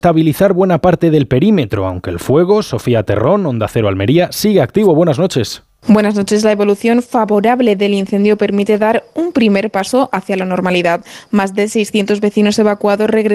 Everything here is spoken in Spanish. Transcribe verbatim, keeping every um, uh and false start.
estabilizar buena parte del perímetro, aunque el fuego, Sofía Terrón, Onda Cero Almería, sigue activo. Buenas noches. Buenas noches. La evolución favorable del incendio permite dar un primer paso hacia la normalidad. Más de seiscientos vecinos evacuados regresaron